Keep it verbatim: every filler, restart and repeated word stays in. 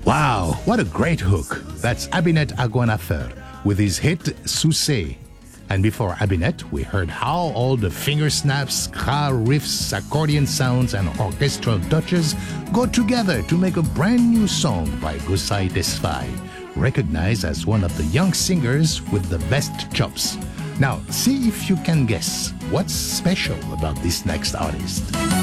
Wow, what a great hook. That's Abinet Aguanafer with his hit Sousse. And before Abinet, we heard how all the finger snaps, ska riffs, accordion sounds, and orchestral touches go together to make a brand new song by Gusay Tesfaye, recognized as one of the young singers with the best chops. Now, see if you can guess what's special about this next artist.